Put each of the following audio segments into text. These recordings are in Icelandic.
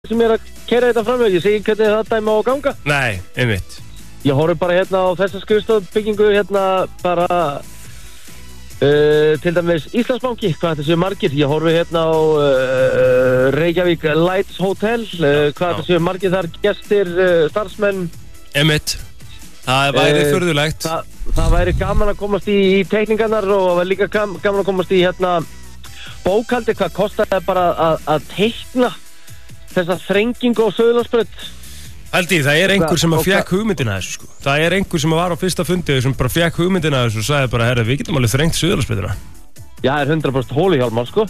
sem að keyra þetta framveg, ég segi hvernig það dæma á að ganga. Nei, einmitt. Ég horfi bara hérna á þessa skrifstofbyggingu hérna bara til dæmis Íslandsbanki, hvað þetta séu margir. Ég horfi hérna á Reykjavík Lights Hotel, hvað þetta séu margir þar, gestir, starfsmenn. Einmitt. Það væri furðulegt. Það væri gaman að komast í teikningarnar og það væri líka gaman að komast í hérna bókhaldi, hvað kostar það bara að teikna þessa þrengingu á Suðurlandsbraut. Haldi, það er einhver sem að fekk hugmyndina þessu sko. Það er einhver sem var á fyrsta fundi sem bara fekk hugmyndina þessu og sagði bara, herra, við getum alveg þrengt Suðurlandsbrautina. Já, það er 100% hóluhjálmar sko.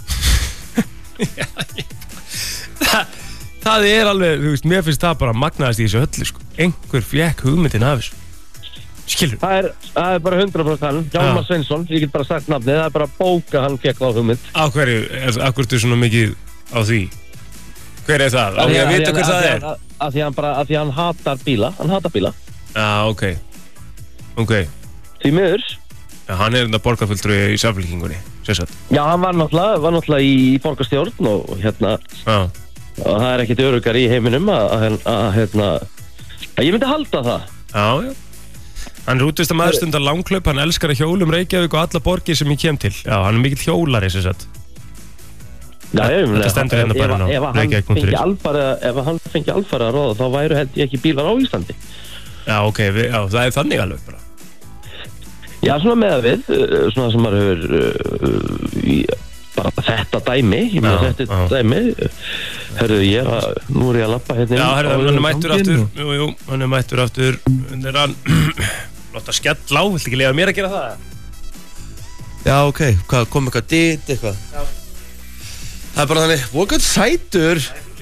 Það er alveg, þú veist, mér finnst það bara magnaðast í þessu höllu sko. Einhver fekk hugmyndina af þessu. Skilur? Það er bara 100% hann, Hjálmar Sveinsson, ég get bara sagt nafnið, það er bara bóka hann fekk á hugmynd. Af hverju ertu svona mikið á því? Hver er það? Á ég að vita hver það er? Af því hann hatar bíla, Já, ok. Því miður. Já, hann er þetta borgarfulltrúi í Samfylkingunni, sérsagt. Já, hann var náttúrulega í borgarstjórn og hérna, og það er ekkert öruggar í heiminum að ég myndi halda það. Já. Hann er útvist að maður stundar langklaup, hann elskar að hjólum Reykjavík og alla borgir sem ég kem til. Já, hann er mikill hjólari, sérsagt. Já, þetta stendur hérna bara inn á Reykjavík.is. Ef hann fengi alfarið að ráða, þá væru held ég ekki bílar á Íslandi. Já, ok, það er þannig alveg bara. Já, svona með að við, svona sem maður hefur bara þetta dæmi, ég meina þetta dæmi, hörðu nú er ég að labba hérna. Já, hörðu, hann er mættur aftur, jú, hann er mættur aftur, hann er hann, láta skell á, viltu ekki lega mér að gera það? Já, ok, kom eitthvað dit, eitthvað? Já. Það er bara þannig, vokat sætur.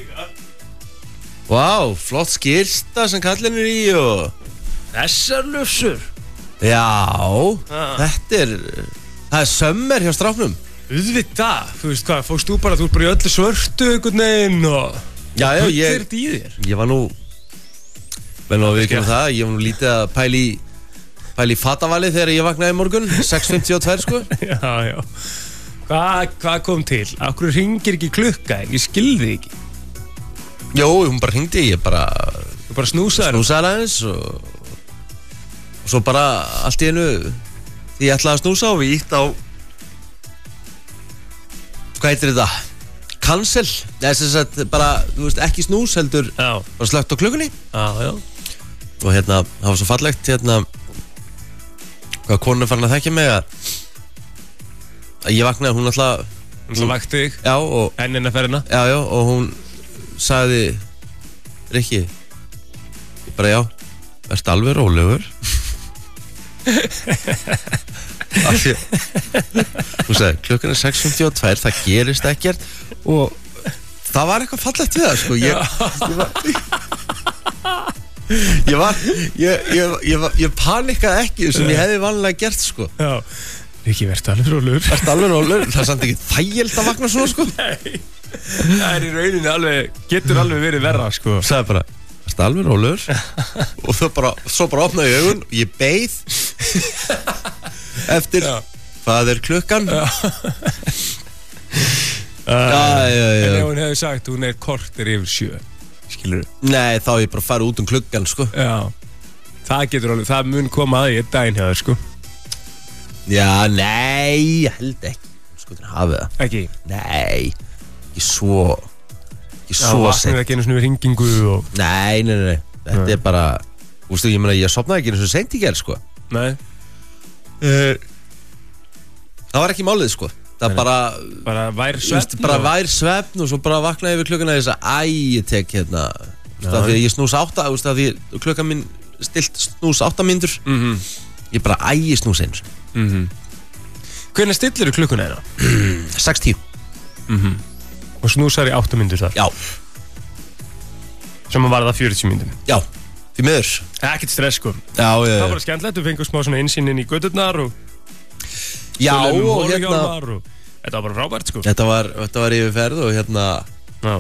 Vá, flott skyrsta sem kallinn er í og... Þessar lufsur. Já, þetta það er sömmer hjá stráknum. Auðvitað, þú veist hvað, fórst þú bara í öllu svörtu einhvern veginn og... Já, ég var nú... Vel nú að við ekki um það, ég var nú lítið að pæli í fatavalið þegar ég vaknaði í morgun, 6:52 sko. Já. Hvað kom til? Akkur hringir ekki klukka? Ég skilði ekki. Jó, hún bara hringdi, ég bara... Þú bara snúsaði aðeins og svo bara allt í einu því ég ætlaði að snúsa og við ítt á... Hvað heitir þetta? Cancel. Þess að bara, þú veist, ekki snús heldur bara slögt á klukkunni. Já. Og hérna, það var svo fallegt hvað konun er farin að þekkja mig að ég vaknaði, hún alltaf... Hún vakti þig? Já, og... Ennina ferina? Já, og hún sagði, Rikki, ég bara já, ertu alveg rólegur? Hún sagði, klukkan er 6:52, það gerist ekkert og það var eitthvað fallegt við það, sko, ég panikkaði ekki sem ég hefði vanlega gert, sko. Já. Rikki, verður alveg rólegur. Það er samt ekki þægild að vakna svona, sko. Nei, það er í rauninni alveg, getur alveg verið verra, sko. Sæði bara, verður alveg rólegur. Og svo bara opnaði ég augun og ég beið eftir hvað er klukkan. En ef hún hefði sagt, hún er korter yfir 7, skilur þú? Nei, þá ég bara farið út klukkan, sko. Já, það getur alveg, það mun koma að ég daginn hjá þér, sko. Já, nei, ég held ekki. Sko, það hafið það. Ekki? Nei, ekki svo Já, vaknaði ekki einu svona við hringingu og... Nei. Þetta er bara... Þú veist, ég meina, ég sofnaði ekki einu svona seint í gær, sko. Nei. Það var ekki málið, sko. Það bara... Bara vær svefn? Bara vær svefn og svo bara vaknaði yfir klukkuna þess að ég tek hérna... Þú veist, af því ég snús 8, þú veist, af því klukkan mín stilt snús 8 mínútur. Ég bara snús einu. Hvernig stillir þú klukkuna hérna? 6:10. Og snúsar í 8 mínútur þar? Já. Sem að varða 40 mínútum? Já, því miður. Ekkert stress, sko. Já. Það var bara skemmtilegt, við fengum smá svona innsýn inn í göturnar og... Já, og hérna... Þetta var bara frábært, sko. Þetta var yfirferð og hérna... Já.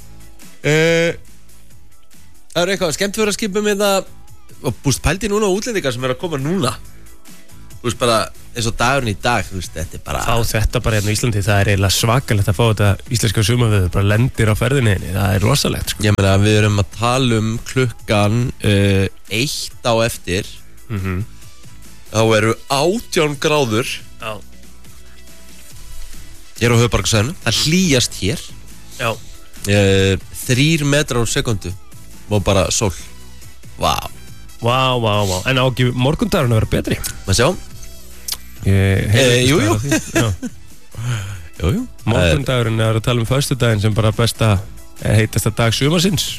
Það eru eitthvað skemmt fyrir að skipa með það og búst pældi núna á útlendingar sem er að koma núna. Þú veist bara, eins og dagurinn í dag, þú veist, þetta bara Fá þetta bara hérna í Íslandi, það er eiginlega svakalegt að fá þetta íslenska sumarveður, bara lendir á ferðinni, það er rosalegt sko. Ég meina, við erum að tala klukkan 1 á eftir þá eru 18 gráður Já. Hér á höfuðborgarsvæðinu, það hlýjast hér Já. 3 metrar á sekundu og bara sól. Vá. En á ekki morgundagurinn að vera betri? Maður sjá. Jú. Morgundagurinn er að tala föstudaginn sem bara besta heitasta dag sumarsins.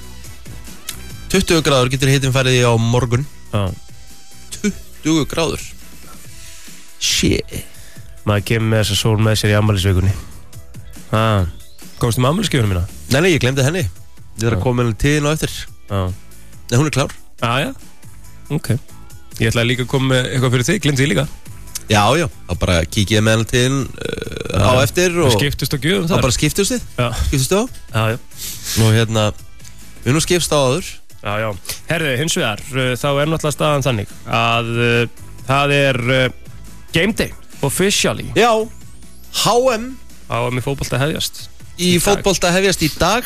20 gráður getur hitinn farið á morgun. Já. 20 gráður. Shit. Maður kemur með þessa sól með sér í afmælisvikunni. Komstu með afmælisgjöfunum mína? Nei, ég glemdi henni. Ég þarf að koma með tíðin á eftir. Nei, hún er klár. Já. Ok. Ég ætlaði líka að koma með eitthvað fyrir þig, glemdi því líka. Já, þá bara kíkja með henni tíðin á eftir og skiptust á gjöfum þar. Þá bara skiptust þið? Já. Skiptust þið á? Já. Og við nú skipst á áður. Já. Herðu, hins vegar, þá er náttúrulega staðan þannig að það er Game Day, officially. Já, HM í fótbolta hefjast. Í fótbolta hefjast í dag.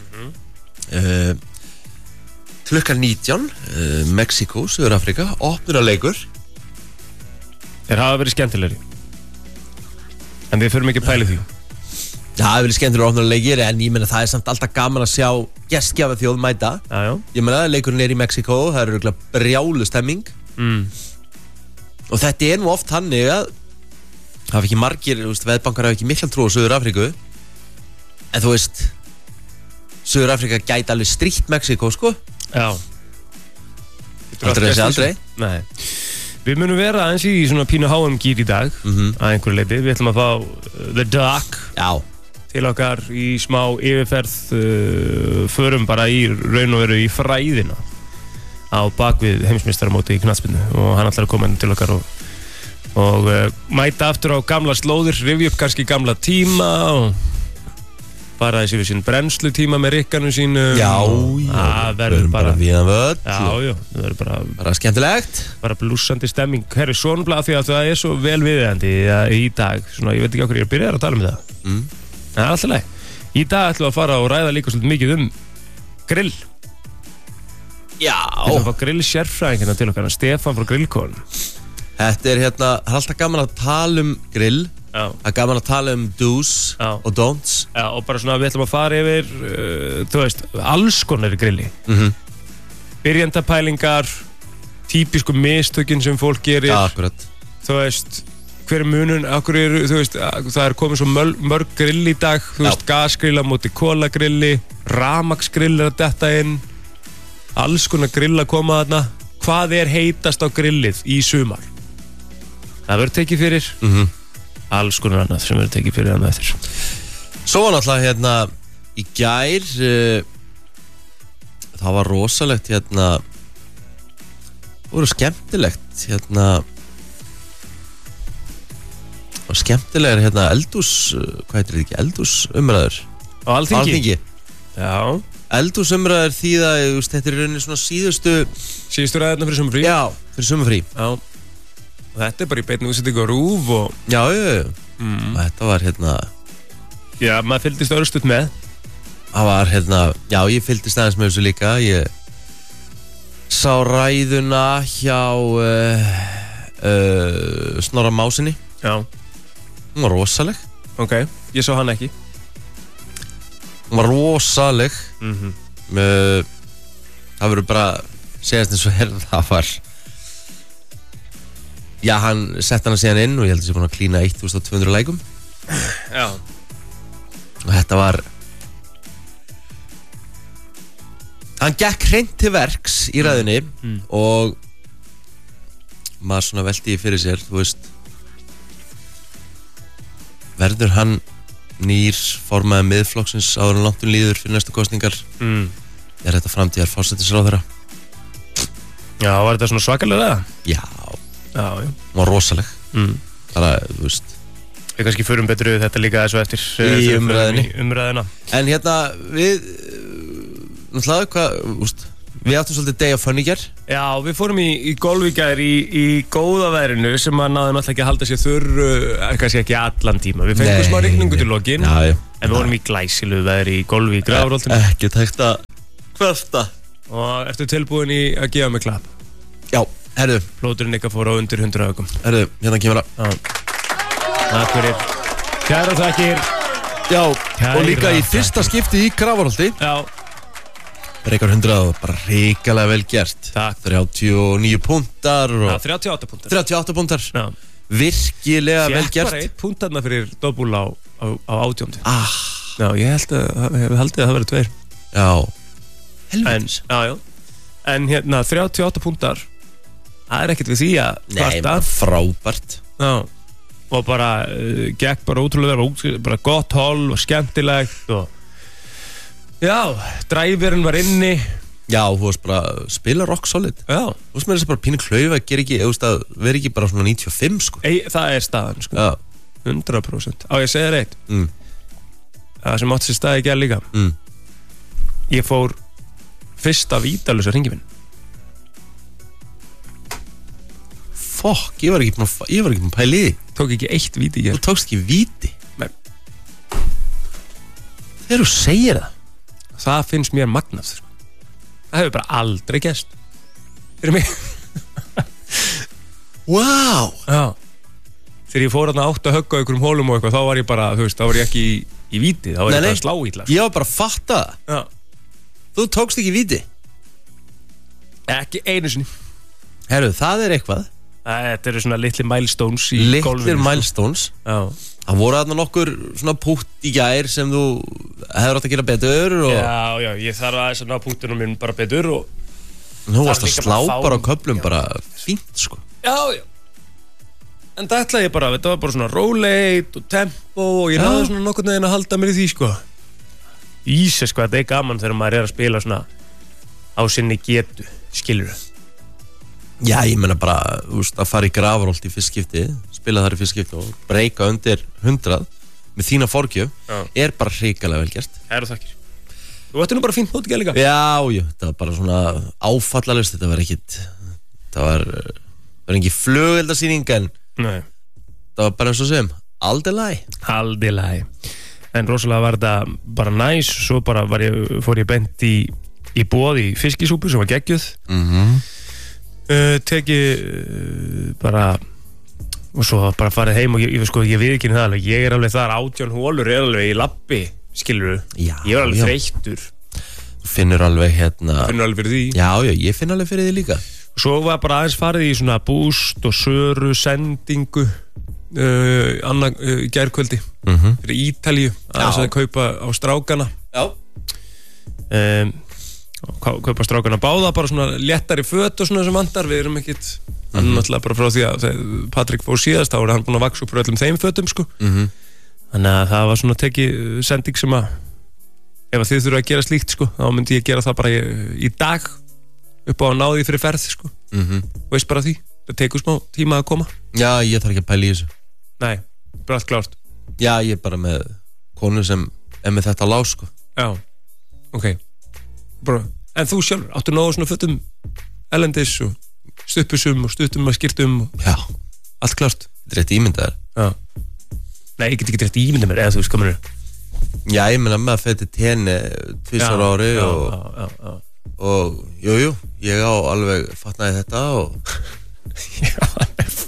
Klukkan 19, Mexiko, Suður-Afrika, opnunarleikur. Þeir hafa verið skemmtilegri. En við förum ekki að pæla því. Já, það verið skemmtilegur opnunarleikir, en ég meina það er samt alltaf gaman að sjá gestgjafa þjóð mæta. Já. Ég meina leikurinn er í Mexiko, það eru örugglega brjálu stemming. Og þetta er nú oft þannig að það ekki margir, veðbankar hafa ekki mikla trú á Suður-Afriku. En þú veist, Suður-Afrika gæti alveg strítt Mexiko, sko. Já. Aldrei. Nei. Við munum vera aðeins í svona pínu HM-gýr í dag, að einhverju leiti. Við ætlum að fá The Doc til okkar í smá yfirferð, förum bara í raun og veru í fræðina á bakvið heimsmeistaramóti í knattspyrnu og hann ætlar að koma inn til okkar og mæta aftur á gamla slóðir, rifja upp kannski gamla tíma og fara þessi við sín brennslutíma með rikkanu sínu. Já, það verður bara viðan völd. Já, það verður bara skemmtilegt. Bara blúsandi stemming. Herri, svona því að það er svo vel viðeigandi í dag, svona, ég veit ekki okkur ég er byrjað að tala um það. Það er alltaf leið. Í dag ætlum við að fara og ræða líka svolítið mikið grill. Já. Við ætlum að fá grill-sérfræðingina til okkar, Stefán frá Grillkon. Þetta er það er alltaf gaman að tala um grill. Já. Það er gaman að tala um do's og don'ts. Já, og bara svona við ætlum að fara yfir, þú veist, alls konar grilli. Byrjandapælingar, típisku mistökin sem fólk gerir. Já, akkurat. Þú veist, hver er munun, þú veist, það er komið svo mörg grill í dag, þú veist, gasgrill á móti kólagrilli, rafmagnsgrill er að detta inn, alls konar grill að koma þarna. Hvað er heitast á grillið í sumar? Það verður tekið fyrir. Alls konar annað sem verður tekið fyrir hann eftir. Svo var náttúrulega í gær það var rosalegt voru skemmtilegt og skemmtilegar eldhús, hvað heitir þetta ekki, eldhúsumræður á Alþingi. Já, eldhúsumræður þýða, þetta er í rauninni svona síðustu ræðina fyrir sumarfrí. Já, fyrir sumarfrí. Já. Og þetta er bara í beinni útsendingu á RÚV og Já. Og þetta var Já, maður fylgdist örstuð með. Það var já, ég fylgdist aðeins með þessu líka. Ég sá ræðuna hjá Snorra Másinni. Já. Hún var rosaleg. Ok, ég sá hann ekki. Hún var rosaleg. Það verður bara segjast eins og það var Já, hann sett hana síðan inn og ég held að það sé búin að klína 1200 lækum. Já. Og þetta var hann gekk hreint til verks í ræðunni og maður svona velti í fyrir sér, þú veist, verður hann nýr formaður Miðflokksins áður en langt líður fyrir næstu kosningar? Er þetta framtíðar forsætisráðherra? Já, var þetta svona svakalega? Já. Hún var rosaleg. Bara, þú veist, við kannski förum betur við þetta líka þessu eftir í umræðina. En við náttúrulega, hvað, Við áttum svolítið day of fun í gær. Já, við fórum í golf í gær í góða veðrinu sem að náðum alltaf ekki að halda sér þurru, kannski ekki allan tíma. Við fengum smá rigningu til lokin, en við vorum í glæsilu veðri í golfi í Grafarholtinu. Ekki tækt að kvöfta. Og ertu tilbúin í að gefa mig klapp? Já, herðu. Plóturinn ykkar fór á undir 100 ögum. Herðu, hérna kemur það. Takk fyrir. Kæra þakkir. Já, og líka í fyrsta skipti í Grafarholti. Já. Reykjar 100 og bara hrikalega vel gert. Takk. 39 púntar og... Já, 38 púntar. 38 púntar. Já. Virkilega vel gert. Sér bara 1 púntarna fyrir dobbúl á 18. Ah. Já, ég held að það verið 2. Já. Helvítis. Já. En hérna, 38 púntar, það ekkert við því að Nei, bara frábært. Já. Og bara, gekk bara ótrúlega, bara gott hol og skemmtilegt og... Já, dræfirinn var inni. Já, þú veist bara, spila rock solid. Já. Þú veist með þess að bara pínu klaufa, veri ekki bara svona 95, sko. Það staðan, sko. Já. 100%. Á, ég segir eitt. Það sem átti sér staði ekki að líka. Ég fór fyrsta vítalösa hringivinn. Fokk, ég var ekki búin að pæla í því. Tók ekki 1 víti í Þú tókst ekki víti? Nei. Þegar þú segir það. Það finnst mér magnað, sko. Það hefur bara aldrei gerst. Fyrir mig. Wow. Já. Þegar ég fór að átt að högga ykkur hólum og eitthvað, þá var ég bara, þú veist, þá var ég ekki í víti, þá var ég bara að slá ítla. Ég var bara að fatta það. Já. Þú tókst ekki víti? Ekki einu sinni. Herru, það eitthvað. Þetta eru svona litli milestones í golfinu. Litlir milestones. Já. Það voru þarna nokkur svona pútt í gær sem þú hefur átt að gera betur og... Já, ég þarf aðeins að ná púttunum minn bara betur og... Nú varst að slá bara á köflum, bara fínt, sko. Já. En það ætlaði ég bara, þetta var bara svona rollate og tempo og ég náði svona nokkurn veginn að halda mér í því, sko. Ísa, sko, þetta gaman þegar maður að spila svona á sinni getu, skilurðu. Já, ég meina bara, þú veist, að fara í Grafarholt í fyrst skipti, spila þar í fyrst skipti og breyka undir 100 með þína forgjöf, bara hrikalega vel gert. Herru þakkir. Þú ætti nú bara fínt mót ekki að líka. Já, þetta var bara svona áfallalust, þetta var ekkit, það var engin flugeldasýning en Nei. Það var bara eins og sem, aldilæg. En rosalega var þetta bara næs, svo bara fór ég bent í boð í fiskisúpu sem var geggjuð. Teki bara og svo bara farið heim og ég viðurkenni það alveg, ég alveg þar 18 hólur alveg í labbi, skilurðu. Já, ég var alveg þreyttur. Þú finnur alveg finnur alveg fyrir því. Já, ég finn alveg fyrir því líka. Svo var bara aðeins farið í svona boost og söru sendingu gærkvöldi fyrir Ítalíu aðeins að kaupa á strákana. Kaupa strákana báða, bara svona léttari föt og svona sem vantar, við erum ekkit hann náttúrulega bara frá því að Patrik fór síðast, þá er hann búin að vaksa upp frá öllum þeim fötum, sko. Þannig að það var svona tekið sending sem að ef að þið þurfa að gera slíkt, sko, þá myndi ég gera það bara í dag upp á að ná því fyrir ferð, sko. Veist bara því, það tekur smá tíma að koma. Já, ég þarf ekki að pæla í þessu. Nei, bara allt klárt. Já, ég er bara með konu sem er með þetta lág, sko. Já, ok. Bara, en þú sjálfur, áttu nógu svona fötum elendis og stuppusum og stuttum að skirtum og... Já. Allt klárt. Þetta er rétt ímyndaðar. Já. Nei, ég get ekki rétt ímyndað mér, eða þú veist, kominu. Já, ég meina með að fæti tenni 2 ári og jú, ég á alveg fatnaði þetta og... Ég á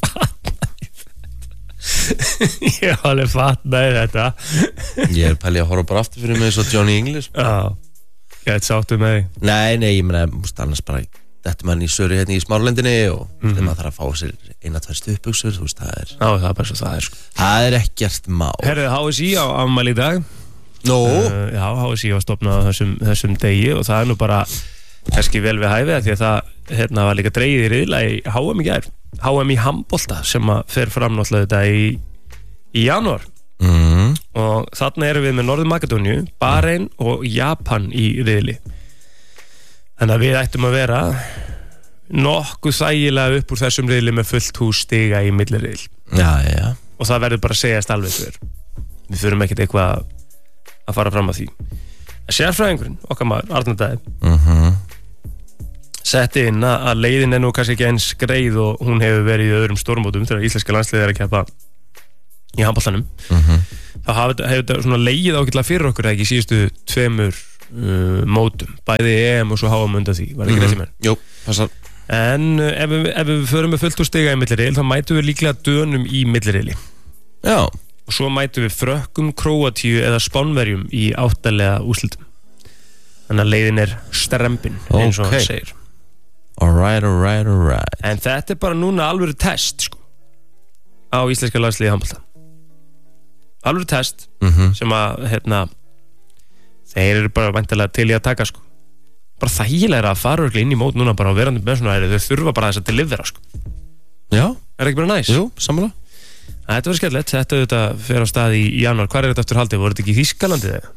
alveg fatnaði þetta. Ég er pælið að horfa bara aftur fyrir mig eins og Johnny English. Já. Gæt sáttu með því. Nei, ég meina, annars bara þetta mann í söru hérna í Smáralendinni og þegar maður þarf að fá sér 1-2 stuðbuxur, þú veist, það er... Já, það er bara svo það er, sko. Það er ekkert mál. Herðu, HSI á afmæli í dag. Nó? Já, HSI var stofnað á þessum degi og það er nú bara kannski vel við hæfið því að það var líka dregið í riðla í HM í gær. HM í handbolta sem að fer fram náttúrulega þetta í janúar. Og þarna erum við með Norður Makedóníu, Bahrein og Japan í riðli. Þannig að við ættum að vera nokkuð þægilega upp úr þessum riðli með fullt hús stiga í milliriðl. Já. Og það verður bara að segjast alveg fyrir. Við þurfum ekkert eitthvað að fara fram að því. Sérfræðingurinn, okkar maður, Arnar Daði, setti inn að leiðin nú kannski ekki eins greið og hún hefur verið í öðrum stórmótum þegar íslenska landsliðið að keppa í handboltanum. Þá hefur þetta svona leið ágætlega fyrir okkur ekki í síðustu 2 mótum, bæði EM og svo HM undan því, var ekki rétt í mér? Jú, passar. En ef við förum með fullt úr stiga í milliriðil, þá mætum við líklega Dönum í milliriðli. Já. Og svo mætum við Frökkum, Króatíu eða Spánverjum í 8-liða úrslitum. Þannig að leiðin strembin, eins og hann segir. Alright. En þetta bara núna alveg test, sko, á íslenska landsliði handbolta. Alveg test, sem að, þeir eru bara væntanlega til í að taka, sko. Bara þægilega að fara inn í mót núna bara á verandi með svona þau þurfa bara þess að delivera, sko. Já. Er ekki bara næs? Jú, sammála. Þetta verður skemmtilegt, þetta fer á stað í janúar. Hvar er þetta eftir haldið? Voru þetta ekki í Þýskalandi þegar?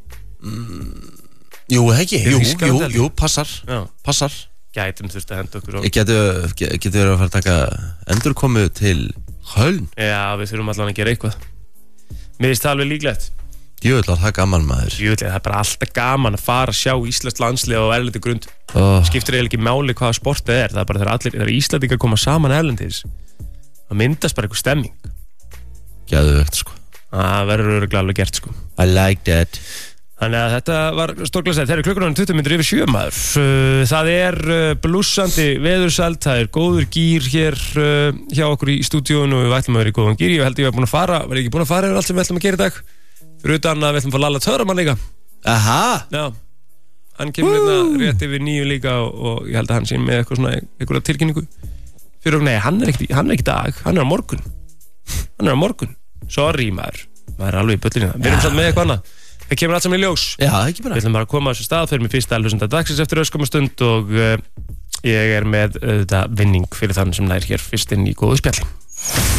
Jú, ekki. Jú, passar. Já. Passar. Gætum þurft að henda okkur. Getur verið að fara að taka endurkomu til Köln? Já, við þurfum allan að gera eitthvað. Mér finnst það alveg líklegt. Jöfull var það gaman, maður. Jöfull, það bara alltaf gaman að fara að sjá íslenskt landslið á erlendi grund. Skiptir eiginlega ekki máli hvaða sport það er. Það er bara þegar Íslendingar koma saman erlendis. Það myndast bara eitthvað stemming. Geðvegt, sko. Það verður örugglega alveg gert, sko. I like that. Þannig að þetta var stórglega sætt. Þeir eru klukkunar 20 mínútur yfir 7, maður. Það er blússandi veðursæld, það er góður gír hér hjá okkur í stúdíónu og við ætlum að vera í góðan gír. Ég held ég var ekki búin að fara yfir allt sem við ætlum að gera í dag. Fyrir utan að við ætlum að fá Lalla Töframann líka. Aha. Já. Hann kemur hérna rétt yfir 9 líka og ég held að hann sé með eitthvað svona einhverja tilkynningu. Nei, hann er ekki í dag, hann er á morgun. Sorry, maður er alveg í bullinu. Við erum samt með eitthvað annað. Það kemur allt saman í ljós. Já, ekki bara. Við ætlum bara að koma á þessu stað fyrir mig fyrsta alveg dagsins eftir öskum stund og ég er með vinning fyrir þann sem nær hér fyrst inn í góðu spjalli.